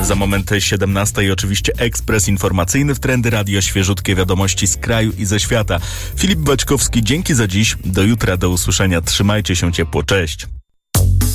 Za moment 17 i oczywiście ekspres informacyjny w Trendy Radio, świeżutkie wiadomości z kraju i ze świata. Filip Baćkowski, dzięki za dziś. Do jutra, do usłyszenia. Trzymajcie się ciepło. Cześć.